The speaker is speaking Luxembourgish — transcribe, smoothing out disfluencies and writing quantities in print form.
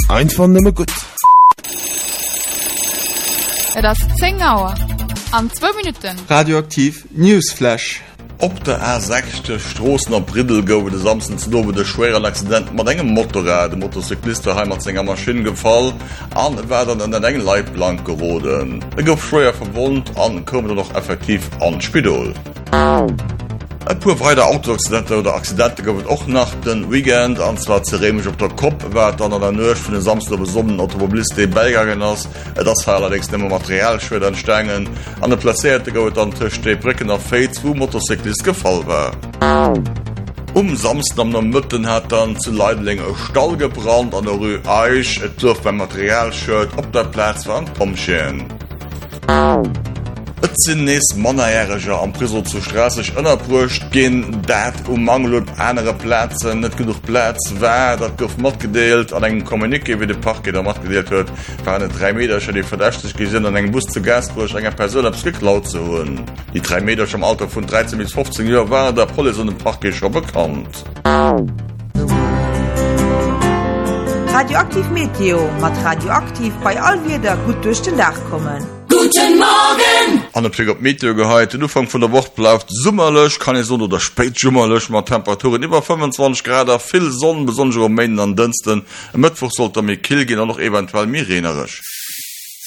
Einfach nimmer gut. Das ist 10 Uhr. An 2 Minuten. Radioaktiv Newsflash. Op der A6. Straßen am Bridel gowe de samsten zu dowe de schweren Accident mat engem Motorrad. De Motorcykliste heimat senger Maschine gefallen, an werden an den engen Leitplank geroden. Gouf schwer verwundt, an kommen noch effektiv an Spidol. E puer weiter Autoaccidente oder Accidente gowet och nach den Weekend, anzwa zeremisch op der Kopf, wär an der Nøch vun den samste besommen Automobilist de Belgagen ass, das ha allerdings nemmer Materialschwet entstängen, an de Plaierte gowet an tech de Brecken a Fates, wo Motorcyklist gefall war. Samsten am der Mütten hat dann zu Leidling e Stall gebrannt an der Rue Eich, et louf beim Materialschwet op der Platz war an Pomschen. Et sinn nees Manneräger am Prisel zu strassig ënnerbrucht ginn dat Mangel op enere Plätzen net genug Platz wär, dat gouf mat gedeelt an engen Kommunike wie de Parke der mat gedeelt huet, war en 3 Metercher die verdächtig gesinn an eng Bus zu Gasbruch enger Person abs geklaut zu hunn. Die 3 Meter am Alter vun 13 bis 15 Joer waren der Poli an dem Parke schon bekannt. Radioaktiv Meteo mat radioaktiv bei all wie der gut durch den Dach kommen. Guten Morgen! An der op Meteo geheit, du fang von der Woche bleibt summerlech, kann ich so oder spät summerlech, mat Temperaturen über 25 Grad, viel Sonnen, besonders Mänden an Dünsten. Am Mittwoch sollte mir kill gehen, noch eventuell mir renerisch.